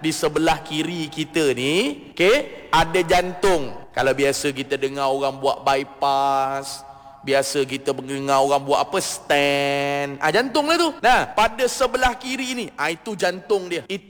di sebelah kiri kita ni, okey, ada jantung. Kalau biasa kita dengar orang buat bypass, biasa kita dengar orang buat apa, stand, jantung lah tu. Nah, pada sebelah kiri ni, itu jantung dia. Itu